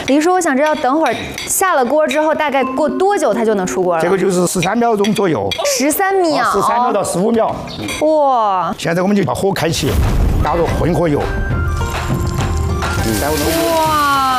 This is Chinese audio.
李叔，我想知道，等会儿下了锅之后，大概过多久它就能出锅了？ 这个就是13秒钟左右。 13秒。 13秒到15秒。 哇！ 现在我们就把火开启，加入混合油。 哇！